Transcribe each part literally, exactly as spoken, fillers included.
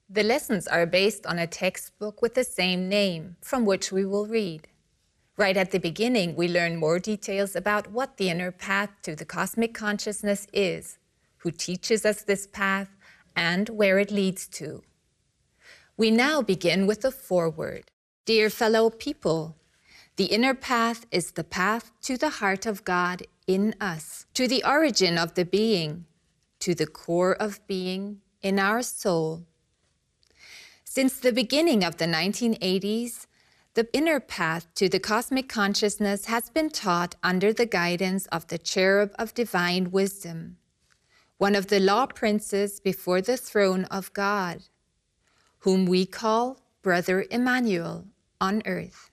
The lessons are based on a textbook with the same name, from which we will read. Right at the beginning, we learn more details about what the inner path to the cosmic consciousness is, who teaches us this path, and where it leads to. We now begin with the foreword. Dear fellow people, the inner path is the path to the heart of God in us, to the origin of the being, to the core of being in our soul. Since the beginning of the nineteen eighties, the inner path to the cosmic consciousness has been taught under the guidance of the Cherub of Divine Wisdom, one of the law princes before the throne of God, whom we call Brother Emmanuel on earth.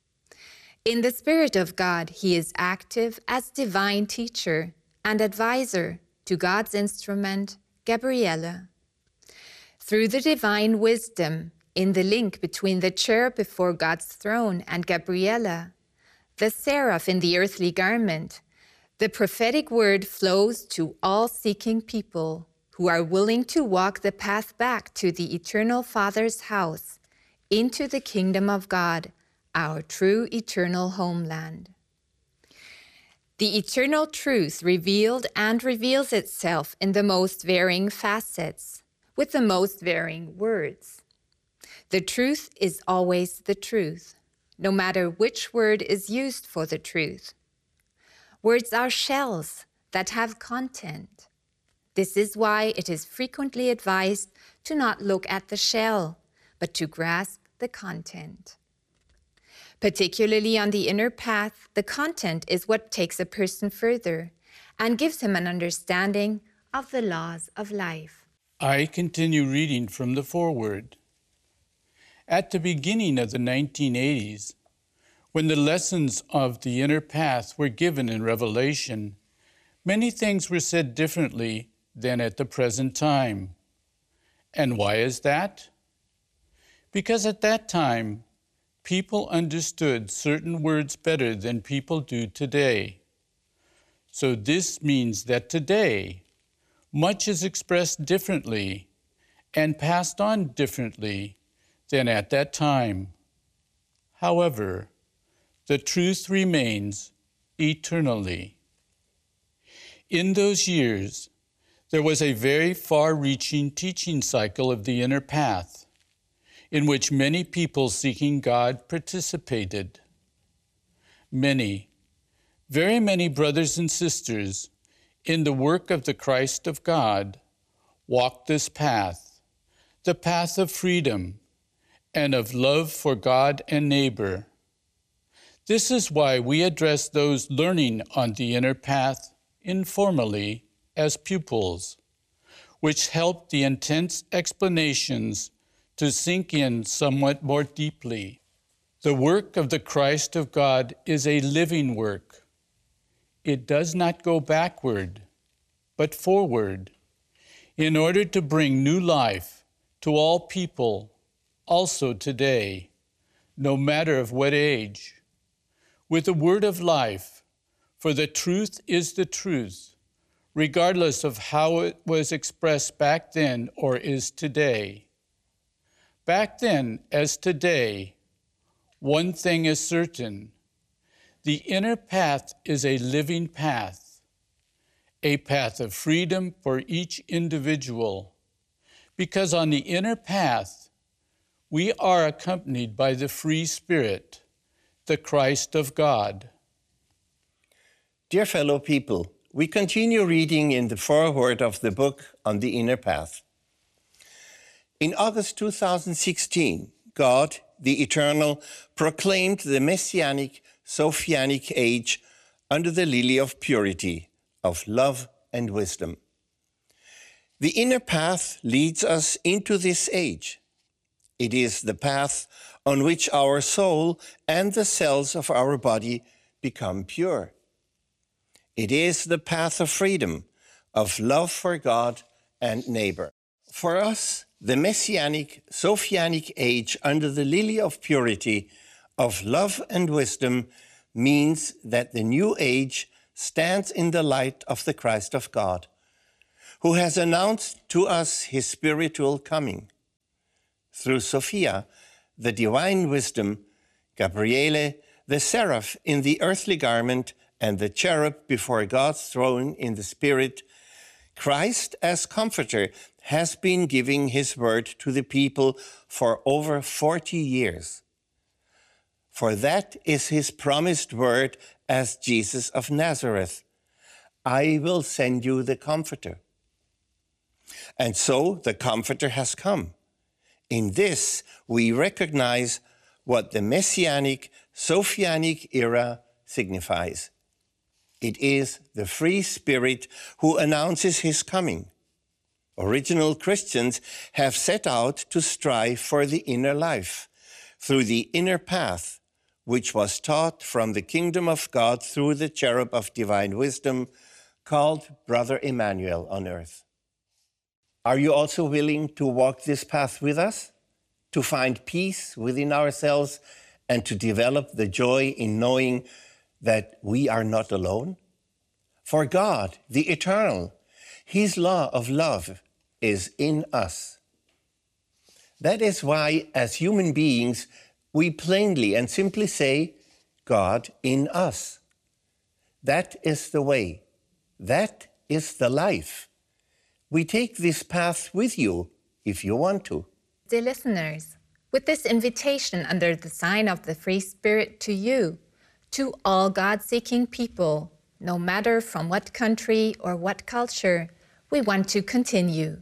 In the Spirit of God, he is active as divine teacher and advisor to God's instrument, Gabriella. Through the divine wisdom, in the link between the cherub before God's throne and Gabriella, the seraph in the earthly garment, the prophetic word flows to all seeking people who are willing to walk the path back to the eternal Father's house, into the kingdom of God, our true eternal homeland. The eternal truth revealed and reveals itself in the most varying facets, with the most varying words. The truth is always the truth, no matter which word is used for the truth. Words are shells that have content. This is why it is frequently advised to not look at the shell, but to grasp the content. Particularly on the inner path, the content is what takes a person further and gives him an understanding of the laws of life. I continue reading from the foreword. At the beginning of the nineteen eighties, when the lessons of the inner path were given in Revelation, many things were said differently than at the present time. And why is that? Because at that time, people understood certain words better than people do today. So this means that today, much is expressed differently and passed on differently than at that time. However, the truth remains eternally. In those years, there was a very far-reaching teaching cycle of the inner path, in which many people seeking God participated. Many, very many brothers and sisters in the work of the Christ of God walked this path, the path of freedom and of love for God and neighbor. This is why we address those learning on the inner path informally as pupils, which help the intense explanations to sink in somewhat more deeply. The work of the Christ of God is a living work. It does not go backward, but forward, in order to bring new life to all people, also today, no matter of what age, with the word of life, for the truth is the truth, regardless of how it was expressed back then or is today. Back then, as today, one thing is certain. The inner path is a living path, a path of freedom for each individual, because on the inner path, we are accompanied by the free Spirit, the Christ of God. Dear fellow people, we continue reading in the foreword of the book on the inner path. In August two thousand sixteen, God, the Eternal, proclaimed the Messianic Sophianic age under the lily of purity, of love and wisdom. The inner path leads us into this age. It is the path on which our soul and the cells of our body become pure. It is the path of freedom, of love for God and neighbor. For us, the Messianic Sophianic age under the lily of purity, of love and wisdom, means that the new age stands in the light of the Christ of God, who has announced to us his spiritual coming. through Sophia, the divine wisdom, Gabriele, the seraph in the earthly garment, and the cherub before God's throne in the spirit, Christ as Comforter has been giving his word to the people for over forty years. For that is his promised word as Jesus of Nazareth, I will send you the Comforter. And so the Comforter has come. In this, we recognize what the Messianic, Sophianic era signifies. It is the free spirit who announces his coming. Original Christians have set out to strive for the inner life through the inner path, which was taught from the kingdom of God through the cherub of divine wisdom called Brother Emmanuel on earth. Are you also willing to walk this path with us, to find peace within ourselves, and to develop the joy in knowing that we are not alone? For God, the eternal, his law of love is in us. That is why, as human beings, we plainly and simply say, God in us. That is the way. That is the life. We take this path with you if you want to. Dear listeners, with this invitation under the sign of the Free Spirit to you, to all God-seeking people, no matter from what country or what culture, we want to continue.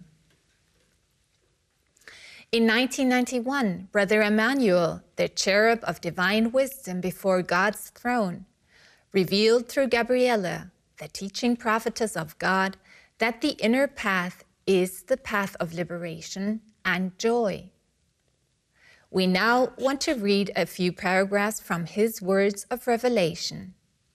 In nineteen ninety-one, Brother Emmanuel, the cherub of divine wisdom before God's throne, revealed through Gabriela, the teaching prophetess of God, that the inner path is the path of liberation and joy. We now want to read a few paragraphs from his words of revelation.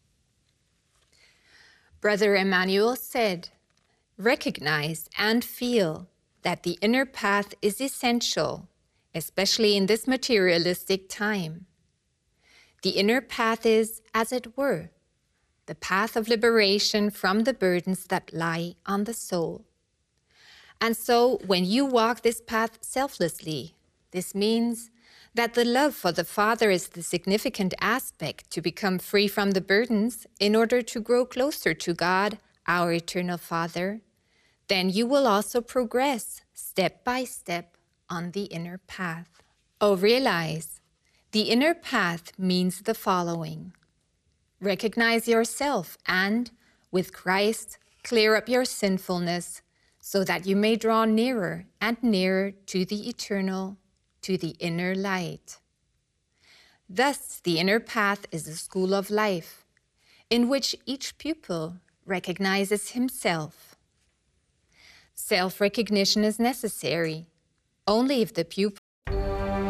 Brother Emmanuel said, "Recognize and feel that the inner path is essential, especially in this materialistic time. The inner path is, as it were, the path of liberation from the burdens that lie on the soul. And so when you walk this path selflessly, this means that the love for the Father is the significant aspect to become free from the burdens in order to grow closer to God, our eternal Father. Then you will also progress step by step on the inner path. Oh, realize, the inner path means the following. Recognize yourself and, with Christ, clear up your sinfulness so that you may draw nearer and nearer to the eternal, to the inner light. Thus, the inner path is a school of life in which each pupil recognizes himself. Self-recognition is necessary only if the pupil